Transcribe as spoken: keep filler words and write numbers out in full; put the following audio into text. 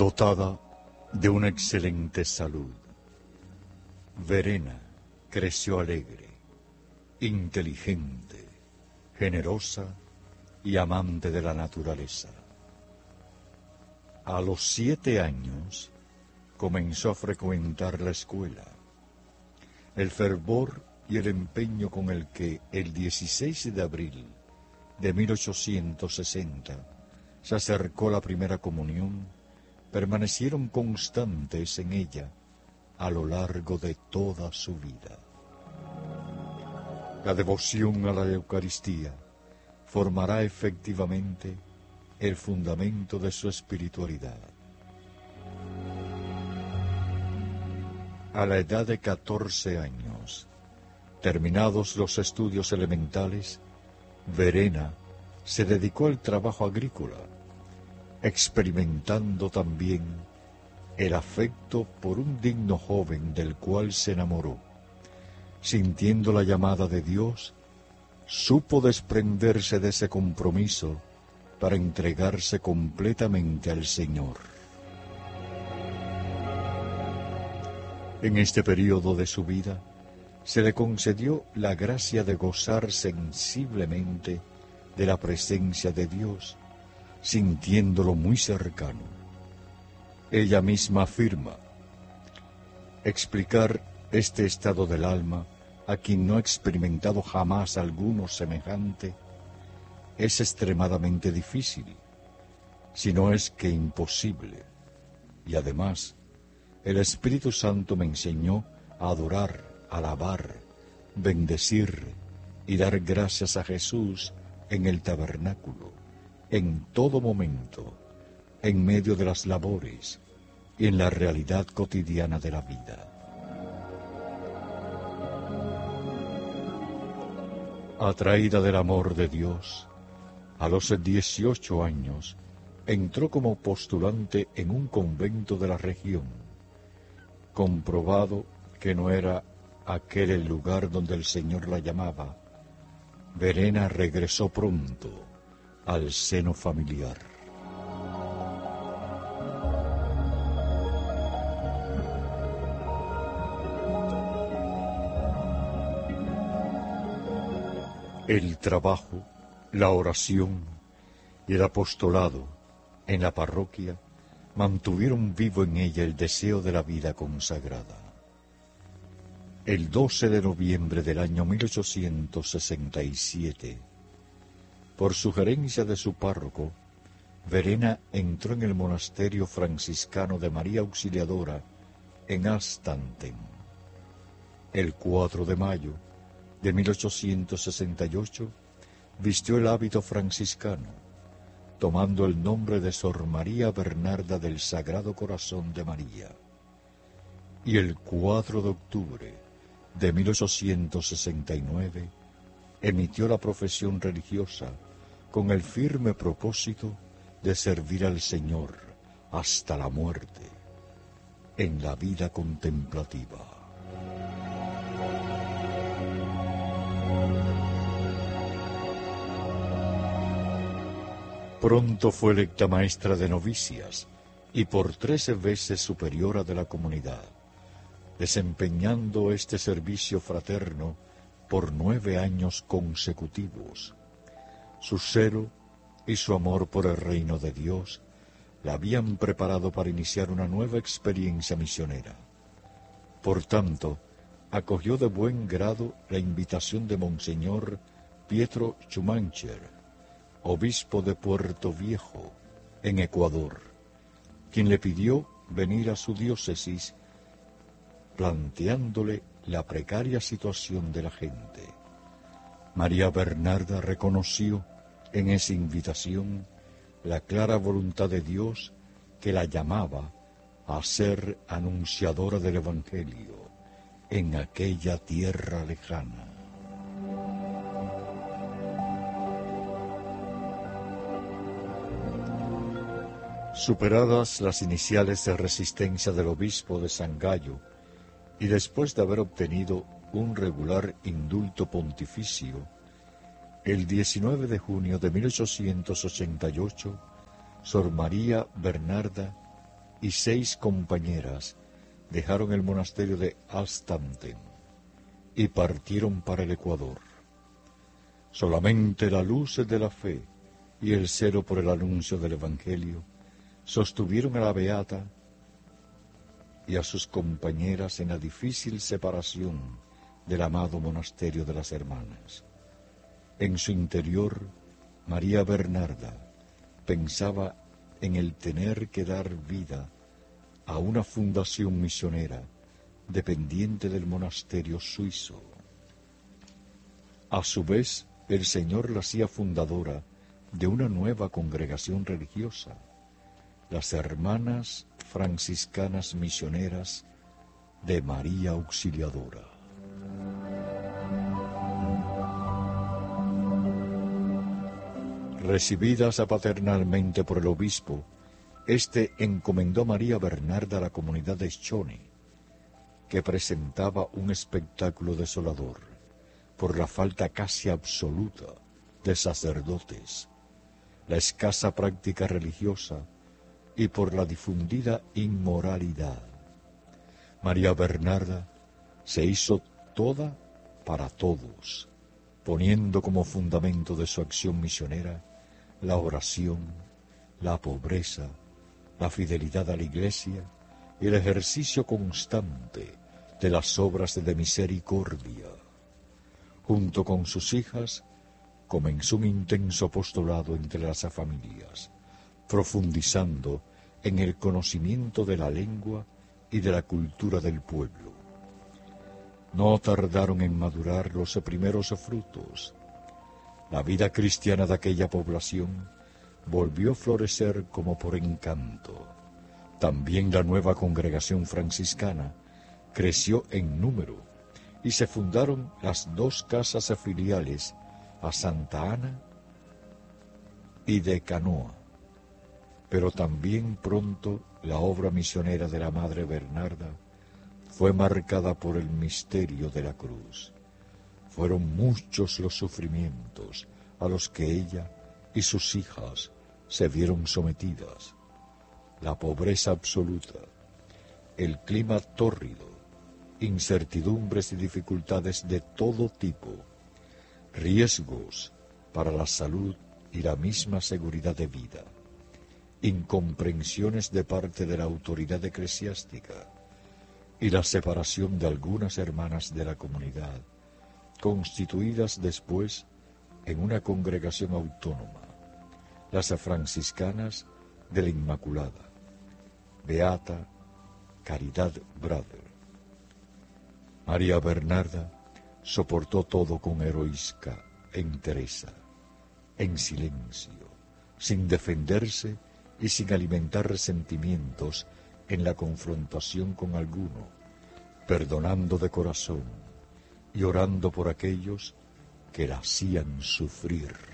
Dotada de una excelente salud, Verena creció alegre, inteligente, generosa y amante de la naturaleza. A los siete años comenzó a frecuentar la escuela. El fervor y el empeño con el que el dieciséis de abril de mil ochocientos sesenta se acercó a la primera comunión permanecieron constantes en ella a lo largo de toda su vida. La devoción a la Eucaristía formará efectivamente el fundamento de su espiritualidad. A la edad de catorce años, terminados los estudios elementales, Verena se dedicó al trabajo agrícola, experimentando también el afecto por un digno joven del cual se enamoró. Sintiendo la llamada de Dios, supo desprenderse de ese compromiso para entregarse completamente al Señor. En este período de su vida, se le concedió la gracia de gozar sensiblemente de la presencia de Dios, sintiéndolo muy cercano. Ella misma afirma: explicar este estado del alma a quien no ha experimentado jamás alguno semejante es extremadamente difícil, si no es que imposible. Y además, el Espíritu Santo me enseñó a adorar, alabar, bendecir y dar gracias a Jesús en el tabernáculo, en todo momento, en medio de las labores y en la realidad cotidiana de la vida. Atraída del amor de Dios, a los dieciocho años entró como postulante en un convento de la región. Comprobado que no era aquel el lugar donde el Señor la llamaba, Verena regresó pronto al seno familiar. El trabajo, la oración y el apostolado en la parroquia mantuvieron vivo en ella el deseo de la vida consagrada. El doce de noviembre del año mil ochocientos sesenta y siete, por sugerencia de su párroco, Verena entró en el monasterio franciscano de María Auxiliadora en Astanten. El cuatro de mayo de mil ochocientos sesenta y ocho vistió el hábito franciscano, tomando el nombre de Sor María Bernarda del Sagrado Corazón de María. Y el cuatro de octubre de mil ochocientos sesenta y nueve emitió la profesión religiosa con el firme propósito de servir al Señor hasta la muerte en la vida contemplativa. Pronto fue electa maestra de novicias y por trece veces superiora de la comunidad, desempeñando este servicio fraterno por nueve años consecutivos. Su celo y su amor por el reino de Dios la habían preparado para iniciar una nueva experiencia misionera. Por tanto, acogió de buen grado la invitación de Monseñor Pietro Schumacher, obispo de Puerto Viejo, en Ecuador, quien le pidió venir a su diócesis planteándole la precaria situación de la gente. María Bernarda reconoció en esa invitación la clara voluntad de Dios que la llamaba a ser anunciadora del Evangelio en aquella tierra lejana. Superadas las iniciales de resistencia del obispo de San Gallo, y después de haber obtenido un regular indulto pontificio, el diecinueve de junio de mil ochocientos ochenta y ocho, Sor María Bernarda y seis compañeras dejaron el monasterio de Alstanten y partieron para el Ecuador. Solamente la luz de la fe y el celo por el anuncio del Evangelio sostuvieron a la beata y a sus compañeras en la difícil separación del amado monasterio de las Hermanas. En su interior, María Bernarda pensaba en el tener que dar vida a una fundación misionera dependiente del monasterio suizo. A su vez, el Señor la hacía fundadora de una nueva congregación religiosa, las Hermanas Franciscanas Misioneras de María Auxiliadora. Recibidas paternalmente por el obispo, éste encomendó a María Bernarda a la comunidad de Schone, que presentaba un espectáculo desolador por la falta casi absoluta de sacerdotes, la escasa práctica religiosa y por la difundida inmoralidad. María Bernarda se hizo toda para todos, poniendo como fundamento de su acción misionera la oración, la pobreza, la fidelidad a la Iglesia y el ejercicio constante de las obras de misericordia. Junto con sus hijas, comenzó un intenso apostolado entre las familias, profundizando en el conocimiento de la lengua y de la cultura del pueblo. No tardaron en madurar los primeros frutos. La vida cristiana de aquella población volvió a florecer como por encanto. También la nueva congregación franciscana creció en número y se fundaron las dos casas filiales a Santa Ana y de Canoa. Pero también pronto la obra misionera de la Madre Bernarda fue marcada por el misterio de la cruz. Fueron muchos los sufrimientos a los que ella y sus hijas se vieron sometidas. La pobreza absoluta, el clima tórrido, incertidumbres y dificultades de todo tipo, riesgos para la salud y la misma seguridad de vida, incomprensiones de parte de la autoridad eclesiástica y la separación de algunas hermanas de la comunidad, constituidas después en una congregación autónoma, las franciscanas de la Inmaculada, Beata Caridad Brother. María Bernarda soportó todo con heroica entereza, en silencio, sin defenderse y sin alimentar resentimientos en la confrontación con alguno, perdonando de corazón y orando por aquellos que la hacían sufrir.